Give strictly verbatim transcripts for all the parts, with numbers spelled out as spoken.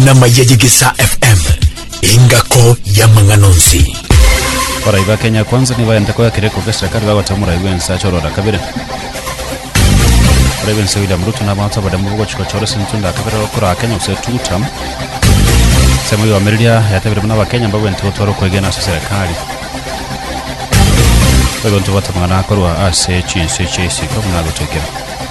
na mayegisa F M ingako ya manganonzi. Para iba Kenya kwanza ni baenda kwa kireko kwa serikali wa tamura iwe nsachoro da kabire. Para iwe nsewida mrutu na maata bada mbugo chiko choro sintunda kabire kura Kenya use two term. Sema yo Ameria ya tabire mna wa Kenya mbago ntiko toro kwa gena serikali. Kwa ndo wata mangana kwa ase chinse chesi kwa mna gotokera.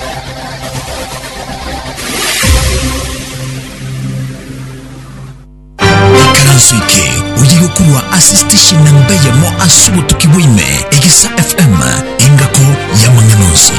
Karansuike ujigokurwa asistishi na mbaya mo asubu tukiwime Egisa F M ingako ya manganonzi.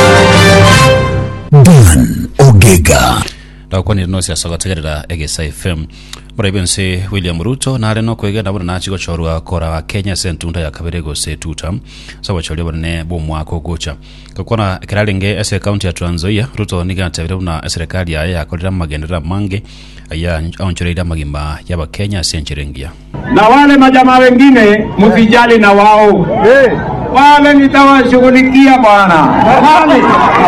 Dan Ogega Dakwa ni nosi asagategerera Egisa F M. Murabense William Ruto na areno kwega na bwana chigo chorwa kora wa Kenya sentunda ya kabirego se tutam sawa chorwa bwana bomwa ko gocha kakona kiralenge ase county ya Trans Nzoia. Ruto niga tabira na serikali ya ya kolira magendera mange aya aonchoreida magimba ya Kenya senchirengia na wale majamaa wengine msijali na wao eh wale nitawashughulikia bwana wale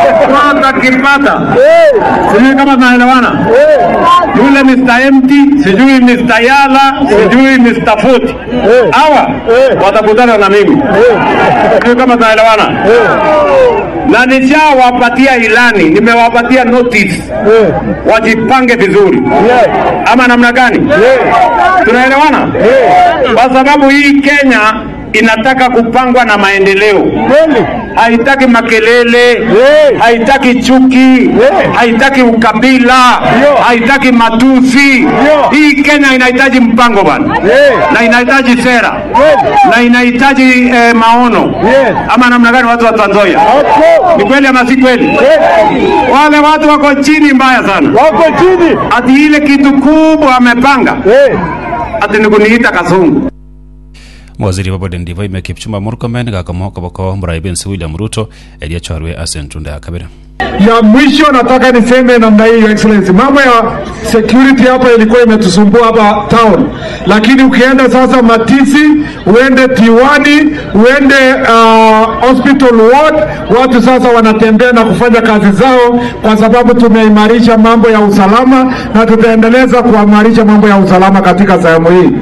watakipata eh sijui kama tunaelewana eh yule Mister Empty sijui Mister Yala sijui Mister Foti hawa watakutana na mimi eh sijui kama tunaelewana eh na nishawapatia ilani, nimewapatia notice yeah. Wajipange vizuri yeah. Ama namna gani yeah. Tunaelewana yeah. Kwa sababu hii Kenya inataka kupangwa na maendeleo yeah. Haitaki makelele yeah. Haitaki chuki yeah. Haitaki ukabila yeah. Haitaki matusi yeah. Hii Kenya inahitaji mpango bana yeah. Na inahitaji sera yeah. Na inahitaji eh, maono yeah. Ama namna gani watu wa Trans Nzoia okay. Ni kweli ama si kweli yeah. Wale watu wako chini mbaya sana wako chini ati ile kitu kubwa amepanga yeah. Ati nikuniita Kasungu. Waziri wa Bodendi wa Kipchumba Murkomen gakamoka bako Muraiben William Ruto elia chorwe asentunda ya kabira. Ya mwisho nataka niseme namna hii Your Excellency, mambo ya security hapa ilikuwa imetusumbua hapa town, lakini ukienda sasa Matisi, uende Tiwani, uende uh, hospital ward, watu sasa wanatembea na kufanya kazi zao kwa sababu tumeimarisha mambo ya usalama na tutaendeleza kuimarisha mambo ya usalama katika sehemu hii.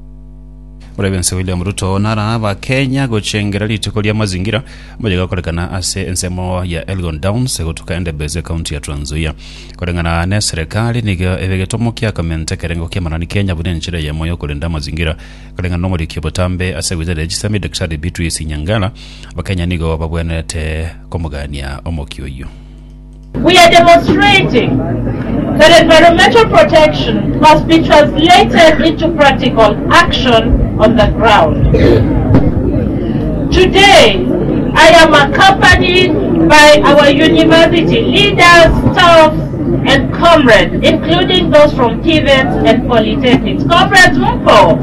Murabense William Ruto nara aba Kenya gochengera litukolia mazingira moja gakorekana ase ensemo ya Elgon Downs kutoka Endebeze county ya Trans Nzoia korengana na serikali niga ebegetomo kya kamente kerengo kya manani Kenya budenchire ya moyo kulinda mazingira korengana no muri Kibotambe ase wizara ejisami Daktari Beatrice Nyangala bakenya nigo babwenete komugania omokyoyo. We are demonstrating that environmental protection must be translated into practical action on the ground. Today, I am accompanied by our university leaders, staff, and comrades, including those from T V E T and Polytechnics. Comrades, Mpo!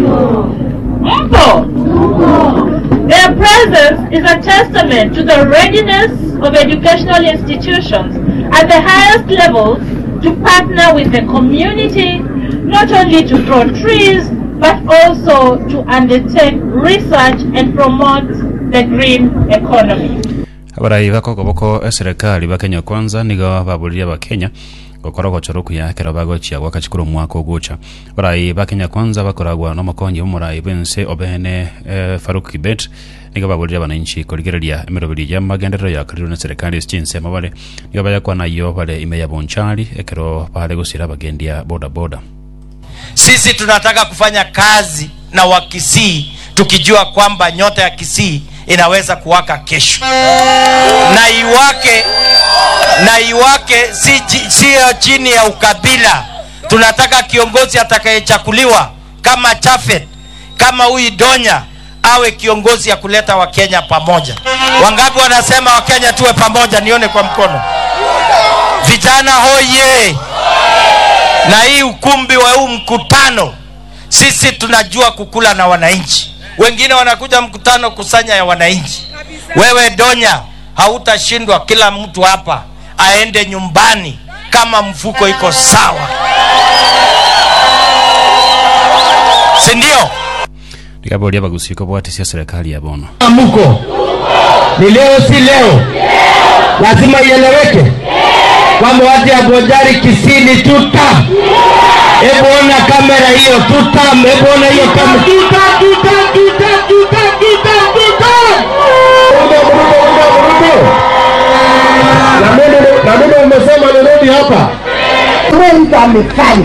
Mpo! Their presence is a testament to the readiness of educational institutions at the highest levels to partner with the community, not only to grow trees, but also to undertake research and promote the green economy. Abarai bako koboko serikali ba Kenya kwanza niga babulia ba Kenya gokorwa choroku ya kerabago chia wakachikuru mwako gocha. Abarai ba Kenya kwanza bakoragwa no makonyi umurai bense obene e, Faruk Kibet niga babulia bananchi koligerelia emerobili ya magendero ya kariru na serikali chinse mabale niga baya kwa nayo bale imeya bonchali ekero pale gosira bagendia boda boda. Sisi tunataka kufanya kazi na Wakisii tukijua kwamba nyota ya Kisii inaweza kuwaka kesho. Na iwake na iwake si si chini ya ukabila. Tunataka kiongozi atakayechakuliwa kama Chafet, kama huyu Donya awe kiongozi ya kuleta Wakenya pamoja. Wangapi wanasema Wakenya tuwe pamoja? Nione kwa mkono. Vijana hoye! Na hii ukumbi wa huu mkutano sisi tunajua kukula na wananchi. Wengine wanakuja mkutano kusanya ya wananchi. Wewe Donya hautashindwa, kila mtu hapa aende nyumbani kama mfuko iko sawa. Si ndio? Nikabodi hapa gusiko kwa tisia serikali ya bono. Amuko. Ni leo si leo. Lazima ieleweke. kwamba watu ya Bonchari Kisini tuta. Hebu ona kamera hiyo tuta, hebu ona hiyo kamera tuta tuta tuta tuta tuta tuta. Na mimi na mimi umesema nirudi hapa. Wewe mtu amefanya.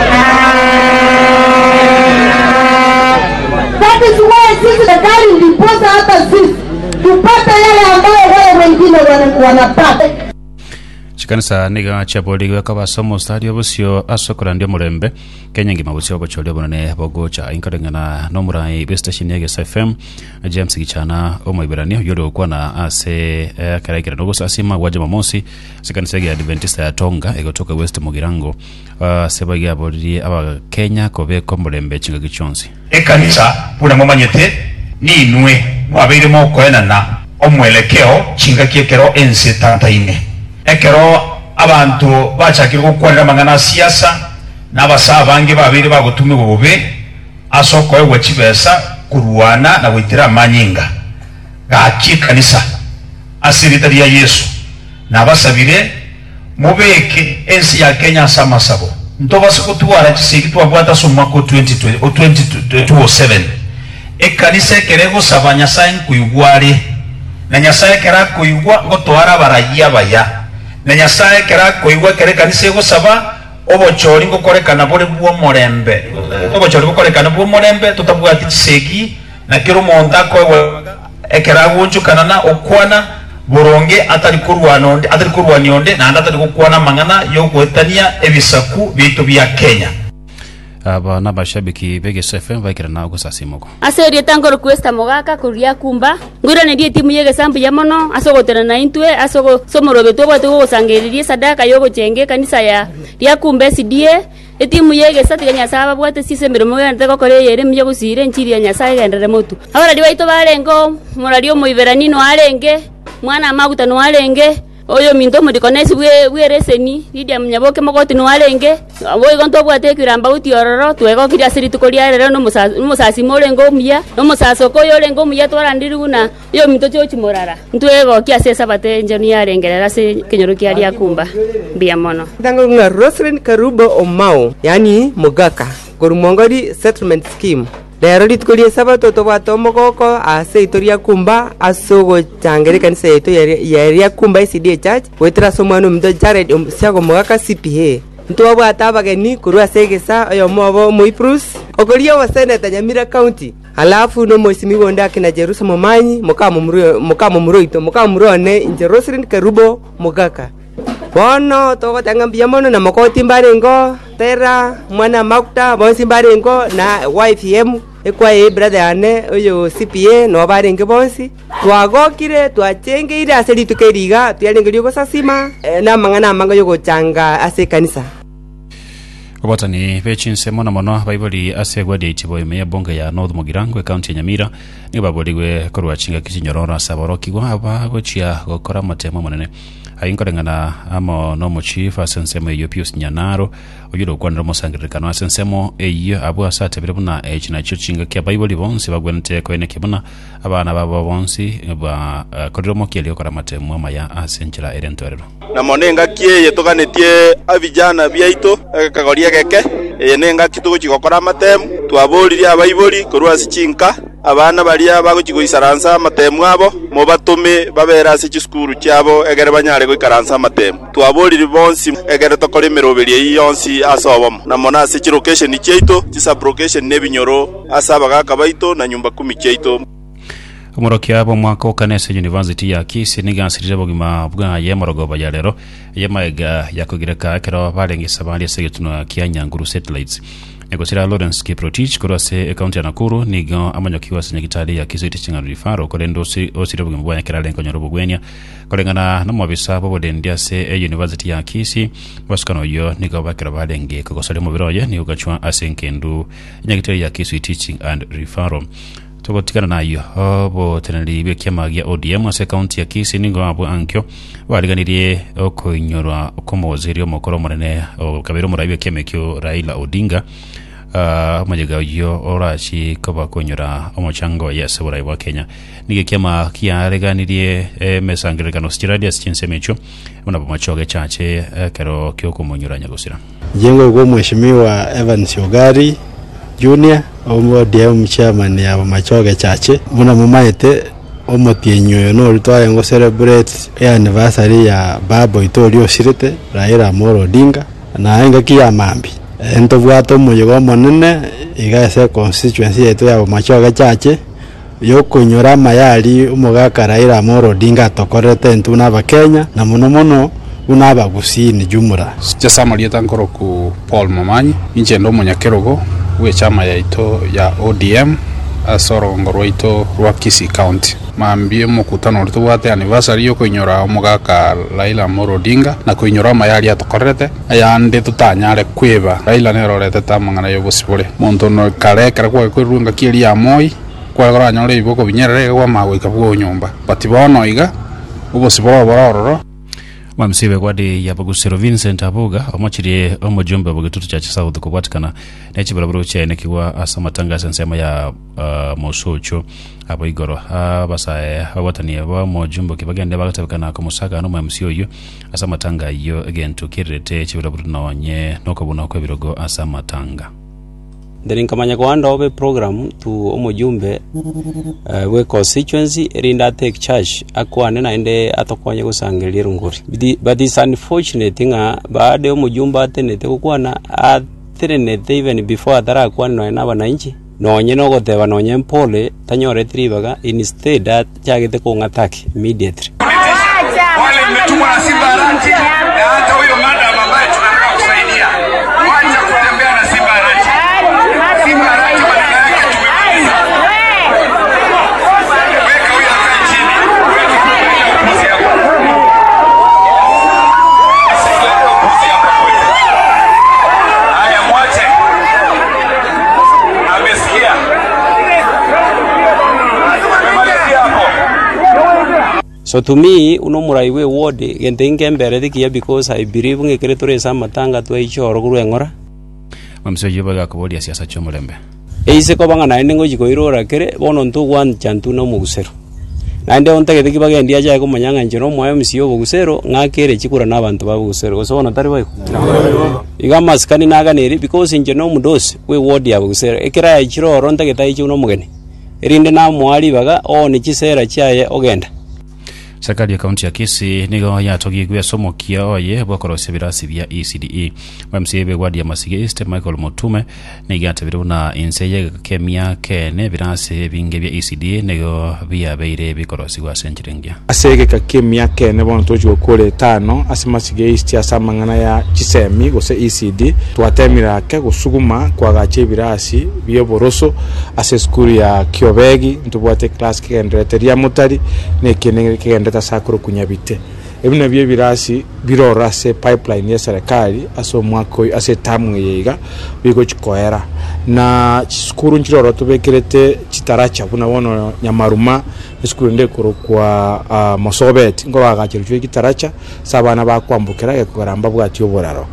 Sasa tuwe sisi serikali ndiposa hata sisi tupate yale ambayo wale wengine wanapata. Chikanisa niga chaboli weka basomo stadio busio asokora ndio murembe Kenya ngima busio bochole bonane bogocha inkarengana no murai be station yege F M James Gichana omoiberani yodo kwa na ase eh, karaikira no asima waje mamosi chikanisa ya Adventista ya Tonga egotoka West Mugirango uh, sebagi abodi aba Kenya kobe komurembe chinga gichonzi ekanisa buna momanyete ni inwe wabeire mo koenana omwelekeo chinga kiekero ense tantaine ekero abantu bachakira gukwarira mangana siasa n'abasa bangi babiri bagutumi bube asoko ewe chibesa kuruana na witira manyinga gaki kanisa asirita ya Yesu nabasabire mubeke ensi ya Kenya sama sabo ntobase kutwara chisigitwa abwata somako twenty twenty o twenty oh seven ekanisa kerego sabanya sain kuyugware na nyasaye kera kuyugwa ngotwara barajia baya na nyasaye kera koigwa kere kanise gusaba obochori ngokorekana bore buo morembe obochori ngokorekana buo morembe tutabwati seki na kiro monda ko ekera gunjukana na okwana boronge atari kurwana onde atari kurwani onde na atari gukwana mangana yo kwetania ebisaku bitu bya Kenya aba nabashabiki bege F M vaikira na gusasimoko aseri tangoro kuesta mogaka kuria kumba ngwira ne die timu yege sambu ya mono asogotera na intwe asogo somorobe tobo togo sangeririe sadaka yogo chenge kanisa ya ria kumbe sidie etimu yege sati kanya saba bwate sise mirimo ya ntego kore yere mye gusire nchiri ya nyasaye gendere motu abara diwaito barengo morario moiberani no arenge mwana maguta no arenge oyo minto modikonesi bwe bwereseni lidia mnyaboke mogoti no arenge boy gonto bwate kiramba utiororo twego kiria siri tukoria rero no musasi no musasi morengo mya no musaso koyo rengo mya twarandiruna yo minto cyo chimorara ntwego kiasesa bate njoni yarengerera se kinyoro kiaria kumba bia mono dango nga Roslyn Karubo Omao yani Mugaka gorumongori settlement scheme Lero litukolie sabato to batomo koko ase itoria kumba asogo changere kanisa yeto ya kumba I C D church wetra somano mdo Jared siago Mugaka C P A nto abo atabageni kurwa segesa oyo mobo Moiprus okolia wa Senate Nyamira County alafu no moisimi wonda kina Jerusalem manyi mukamo muro mukamo muroito mukamo murone inje Roslyn Karubo Mugaka bono to tanga biamono na makoti mbarengo tera mwana makta bonsi mbarengo na Y F M ekwa e brother ane oyo C P A no barenge bonsi twagokire twachenge ire aseri tukeriga tuyalengeri go sasima na mangana manga yogo changa ase kanisa Obotani pechinse mona mono baiboli ase gwadi itibo ya bonga ya North Mugirango county ya Nyamira ni baboligwe korwa chinga kicinyorora saboroki gwa aba gochia gokora matemo monene ayinkorengana amo no chief asensemo eyo Pius Nyanaro oyuro kwandro mosangirikano asensemo eyo abu asate bilebuna echina chinga kya baiboli bonsi bagwente kwene kibuna abana babo bonsi ba kodromo kielio kora matemo maya asenchira erentorero na monenga kieye toganetie abijana byaito kagoria geke enenga kitugo chigokora matemu twaboriria abaibori korwa sichinka abana baria bagochigoisaransa matemu abo mobatume babera se chiskuru cyabo egere banyare goikaransa matemu twaboriri bonsi egere tokore meroberie yonsi asobamo na mona se location cheito disabrocation nebinyoro asaba gaka baito na nyumba kumi cheito Umorokia abo mwaka Kanese University ya Kisi nigansirije bogima bwa yemorogo bayalero yemaega yakogireka kero barengisa bali segetuno kianyanguru satellites Negosira Lawrence Kiprotich kurase county ya Nakuru nigo amanyokiwa senyagitali ya Kisi teaching and referral kolendo si osire bogima bwa kera lenko nyorobo gwenya kolengana na mwabisa bobo dendia se University ya Kisi baskano yo nigo bakira barenge kogosale mu biroye ni ugachwa asenkendu nyagitali ya Kisi teaching and referral Togotikana na iyo obo tenali bekiamagia O D M ase county ya Kisi ningo abo ankyo waliganirie okoinyorwa okomozeri omokoro monene o kabiro muraibe kemekyo Raila Odinga uh, majiga yo orachi koba konyora omochango yes burai wa Kenya nige kiama kia reganirie e, mesangirikano stiradi asichinse mecho unapo machoge chache e, kero kyoko monyora nyagosira jengo go mheshimiwa Evans Ogari Junior omo D M chairman ya machoge chache muna mumaite omotienyo no rutwaye ngo celebrate ya anniversary ya babo itorio sirite Raila Amolo Odinga na enga kia mambi ento bwato moyo monene igase constituency yetu ya machoge chache yokonyora mayali umugaka Raila Amolo Odinga tokorete ntuna bakenya na muno muno unaba gusini jumura jasama lieta nkoro ku Paul Momanyi inje ndo munyakerogo we chama ya ito ya O D M asoro ngoro ito rwa Kisii County maambie mukutano rutu wate anniversary yo kuinyora umugaka Raila Amolo Odinga na kuinyora mayali atokorete ayande tutanyare kweba Raila nerorete tamangana yo bosibore muntu no kare kare kwa kwirunga kiri ya moi kwa gora nyore iboko binyerere kwa mawe kabwo nyumba batibono iga ubosiboro bororo Mamsibe kwadi ya Bagusero Vincent Abuga omochiri omojumbe bugitutu cha South kubatikana nechi barabaro chene kiwa asamatanga sensema ya uh, Mosocho abo igoro abasae abatani aba mojumbe kibagende bagatabikana ko musaka no mamsiyo yo asamatanga yo again to kirete chibarabaro nawanye nokobuna ko birogo asamatanga Then kamanya kwanda obe program tu omojumbe uh, we constituency rinda take charge akwane na ende atokwanye gusangelira nguri but it's unfortunate nga baade omojumbe atenete kukwana atenete even before atara kwana na bananchi nonye no goteba nonye mpole tanyore tribaga instead at chagete ko ngataki immediately wale mmetumwa na Simba Ranchi na hata huyo madam ambaye tunataka kusaidia wacha kutembea na Simba Ranchi Simba Ranchi badala yake tumemaliza weka huyo hapa chini weka kusi hapo kusi hapo haya mwache amesikia tumemalizia hapo. So to me uno muraiwe ward gente ingembere dikia because I believe ngekeretore samatanga twa ichoro kurwengora mamseje baga kubodia siasa chomulembe eise ko banga naende ngo jikoirora kere bono ntu wan chantu no mugusero naende onta gete kibaga ndia jaye ko manyanga njero moyo msiyo bugusero ngakere chikura nabantu babugusero so ono tari bayo igama skani naga neri because nje no mudosi we ward ya bugusero ekera ichiro onta gete ichi uno mugeni erinde na mwali baga o ni chisera chaye ogenda Serikali ya kaunti ya Kisii nigo yatogi gwe somo kia oye bwakorose birasi bya E C D E bamsibe wadi ya Masige East Michael Mutume nigata biruna inseye kemia kene birasi binge bya E C D E nigo bya beire bikorosi gwa senchirengia asege ka kemia kene bono tojo kole tano asimasige East asamangana ya Chisemi gose E C D twatemira ke gusuguma kwa gache birasi byo boroso ase skuri ya Kiobegi ntubwate class kendreteria mutari nekene kende tasakuro kunyabite ebina bye birasi birorase pipeline ya serikali aso mwako ase tamwe yega bigo chikoera na skuru nchiroro tubekerete chitaracha kuna wono nyamaruma skuru ndekoro kwa uh, Mosobet ngo bagakirwe kitaracha sabana bakwambukira ekugamba bwatyo boraro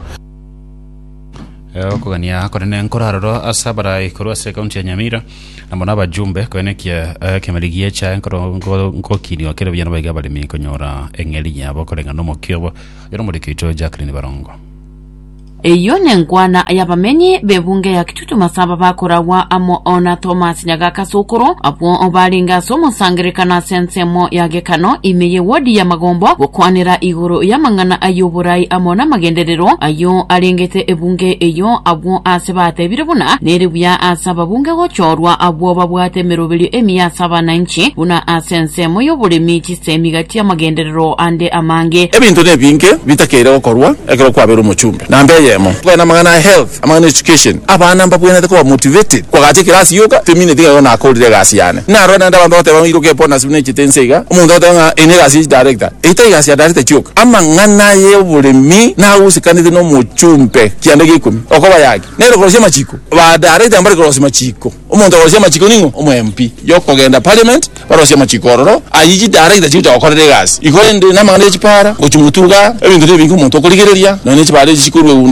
okugania korene nkoraro asabara ikorwa se kaunti ya Nyamira namona bajumbe kwenekia uh, kemaligie cha nkoro nkokini wakere byana bayiga bali mikonyora engeli yabo kolenga no mokyobo yero mulikito Jacqueline Barongo Eyo nengwana ayabamenye bebunge ya kitutu masaba bakorawa amo ona Thomas Nyagaka Sokoro apo obalinga somo sangirikana sensemo yagekano imeye wodi ya Magombo gukwanira iguru ya mangana ayoborai amona magenderero ayo alengete ebunge eyo abo asebate birubuna neribya asaba bunge gochorwa abo babwate merobeli emiya saba na inchi una asensemo yobulemi chisemi gati ya magenderero ande amange ebintu nebinge bitakere okorwa ekero kwabera umuchumbe nambe yemo kwa mangana health amangana education abana mbabwena ko motivated kwa gati class yoga temine diga na ko diga asiane na ro na ndabantu bateba iruke pona sibune chitensega umuntu otanga energy director ita ya sia director chuk amangana ye bulemi na usikane no muchumbe kiande gikumi okoba yake nero ko sema chiko ba director mbari ko sema chiko umuntu ko sema chiko ningo umu M P yoko genda parliament baro sema chiko ro ayiji director chiko ko diga gas ikore ndi na mangana chipara go chumutuga ebintu bingi umuntu okoligereria none chipara chikuru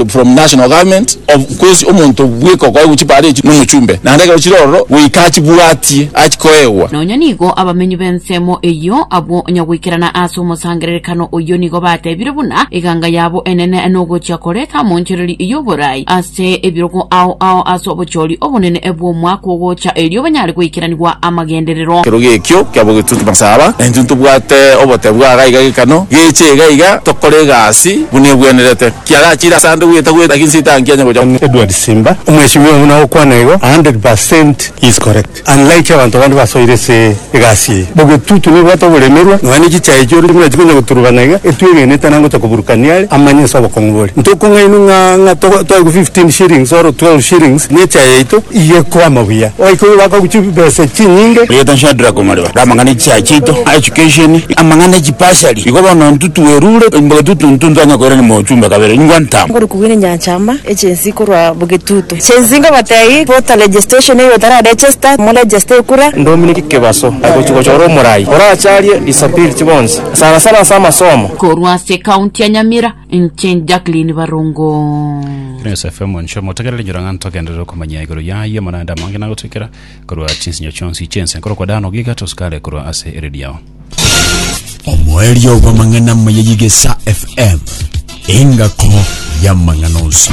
from national government of course omuntu bwiko kwa uchipare n'umuchumbe na ndeka uchiroro wikachi buati achikoewa nonya nigo abamenyi bensemo eyo abo nyagwikirana aso musangererekano oyo nigo batebire buna iganga yabo enene enogo chakoreka monchereri iyo borai ase ebirogo ao ao aso bocholi obonene ebwo mwako gocha elio banyari gwikiranirwa amagenderero kiroge kyo kyabo gitutu basaba entuntu bwate obote bwaga igakano giche gaiga tokorega asi bune bwenerete kyara chira sandu weta weta kinsita ngenya goja Edward Simba umweshimiwa una okwanego one hundred percent is correct unlike abantu bandi basoirese gasi bogo tutu ni bato bulemerwa ngani gichaye cyo rimwe gikunya guturubanega etwege tanango takuburukaniale amanye sabo kongore ntoko ngainu nga nga to to fifteen shillings or twelve shillings ne chaye ito iye kwa mabuya oiko baka kuchipi pesa chinyinge yeta shadra komarwa ramangani cha chito education amangana jipashali iko bana ntutu werure mboga tutu ntuntu anya korani mo chumba kabere ngwanta ngoro kuwine nyachama agency kurwa bugetutu chenzinga batai voter registration yo tara register mo register kura Dominic Kebaso agochiko choro murai ora acharie disability bonds sana sana sama somo korwa se county ya Nyamira nchen Jacqueline Barungo S F M nshomo tagarele njuranga ntokendero kumanya igoro yaye mananda mangena gutukira korwa chinsinyo chonsi chense korwa dano giga toskale korwa ase radio omwelio wa mangana mayigesa F M ingako ya manganos